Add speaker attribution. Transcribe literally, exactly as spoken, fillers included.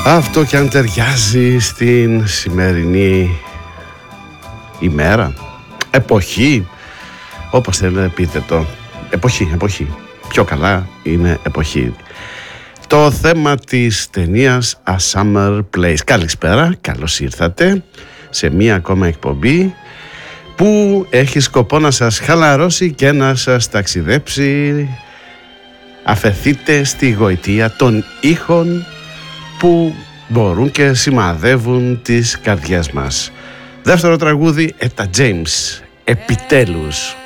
Speaker 1: Αυτό κι αν ταιριάζει στην σημερινή ημέρα, εποχή, όπως θέλετε πείτε το. Εποχή, εποχή. Πιο καλά είναι εποχή. Το θέμα της ταινίας A Summer Place. Καλησπέρα, καλώς ήρθατε σε μία ακόμα εκπομπή που έχει σκοπό να σας χαλαρώσει και να σας ταξιδέψει. Αφεθείτε στη γοητεία των ήχων που μπορούν και σημαδεύουν τις καρδιές μας. Δεύτερο τραγούδι, Etta James, επιτέλους.